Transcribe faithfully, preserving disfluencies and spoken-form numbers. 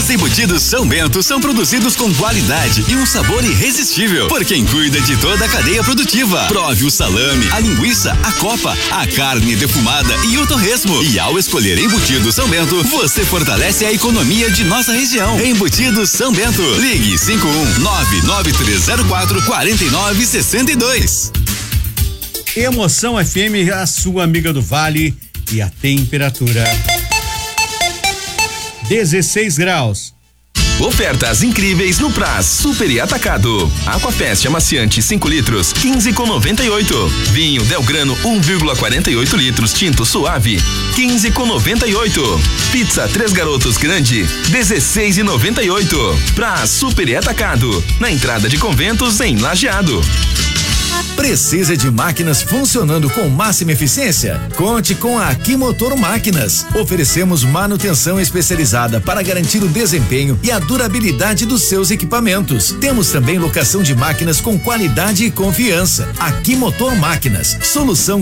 Os embutidos São Bento são produzidos com qualidade e um sabor irresistível por quem cuida de toda a cadeia produtiva. Prove o salame, a linguiça, a copa, a carne defumada e o torresmo. E ao escolher embutido São Bento, você fortalece a economia de nossa região. Embutidos São Bento. Ligue cinco um nove nove três zero quatro quatro nove seis dois. Emoção F M, a sua amiga do Vale, e a temperatura dezesseis graus. Ofertas incríveis no Praz Super e Atacado. Aquafest amaciante cinco litros, quinze com noventa e oito. Vinho Del Grano um vírgula quarenta e oito litros tinto suave, quinze com noventa e oito. Pizza Três Garotos grande, dezesseis e noventa e oito. Praz Super e Atacado, na entrada de Conventos em Lajeado. Precisa de máquinas funcionando com máxima eficiência? Conte com a Aquimotor Máquinas. Oferecemos manutenção especializada para garantir o desempenho e a durabilidade dos seus equipamentos. Temos também locação de máquinas com qualidade e confiança. Aquimotor Máquinas, solução